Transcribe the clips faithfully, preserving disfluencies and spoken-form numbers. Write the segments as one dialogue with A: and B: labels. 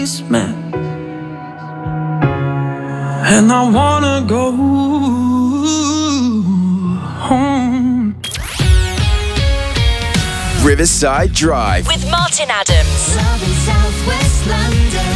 A: spaceman, and I wanna go home.
B: Riverside Drive
C: with Martin Adams.
D: Love in South West London.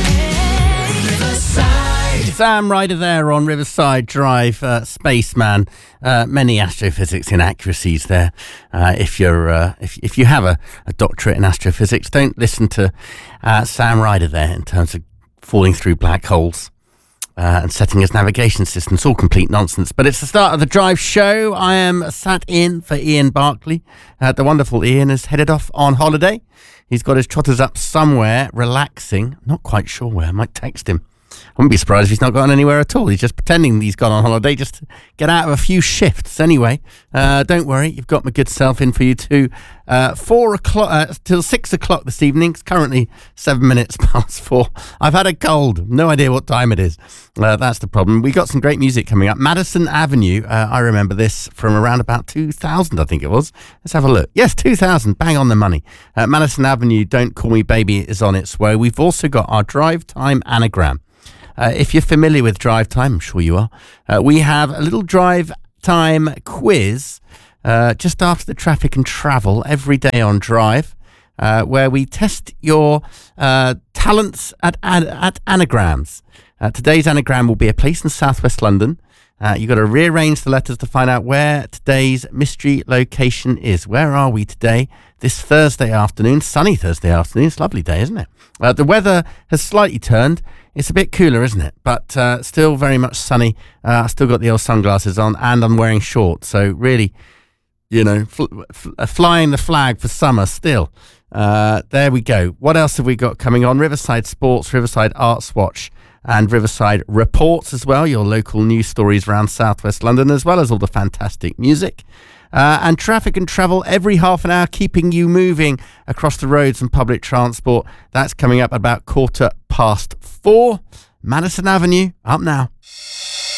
D: Riverside.
E: Sam Ryder there on Riverside Drive, uh, Spaceman. Uh, many astrophysics inaccuracies there. Uh, if you're uh, if if you have a, a doctorate in astrophysics, don't listen to uh, Sam Ryder there in terms of falling through black holes. Uh, and setting his navigation system. It's all complete nonsense. But it's the start of the Drive show. I am sat in for Ian Barclay. Uh, the wonderful Ian has headed off on holiday. He's got his trotters up somewhere, relaxing. Not quite sure where. I might text him. I wouldn't be surprised if he's not gone anywhere at all. He's just pretending he's gone on holiday just to get out of a few shifts. Anyway, uh, don't worry. You've got my good self in for you too. Uh, four o'clock uh, till six o'clock this evening. It's currently seven minutes past four. I've had a cold. No idea what time it is. Uh, that's the problem. We got some great music coming up. Madison Avenue. Uh, I remember this from around about two thousand, I think it was. Let's have a look. Yes, two thousand. Bang on the money. Uh, Madison Avenue, Don't Call Me Baby is on its way. We've also got our Drive Time anagram. Uh, if you're familiar with Drive Time, I'm sure you are, uh, we have a little Drive Time quiz uh, just after the traffic and travel every day on Drive, uh, where we test your uh, talents at, at, at anagrams. Uh, today's anagram will be a place in southwest London. Uh, you've got to rearrange the letters to find out where today's mystery location is. Where are we today? This Thursday afternoon, sunny Thursday afternoon. It's a lovely day, isn't it? Uh, the weather has slightly turned. It's a bit cooler, isn't it? But uh, still very much sunny. Uh, I've still got the old sunglasses on and I'm wearing shorts. So really, you know, fl- fl- flying the flag for summer still. Uh, there we go. What else have we got coming on? Riverside Sports, Riverside Arts Watch, and Riverside Reports as well. Your local news stories around southwest London, as well as all the fantastic music. Uh, and traffic and travel every half an hour, keeping you moving across the roads and public transport. That's coming up about quarter past four. Madison Avenue, up now.